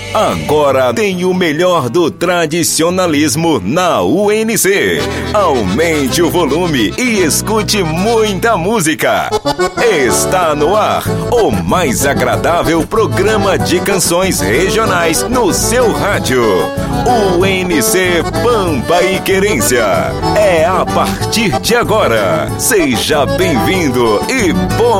Agora tem o melhor do tradicionalismo na UNC. Aumente o volume e escute muita música. Está no ar o mais agradável programa de canções regionais no seu rádio. UNC Pampa e Querência. É a partir de agora. Seja bem-vindo e bom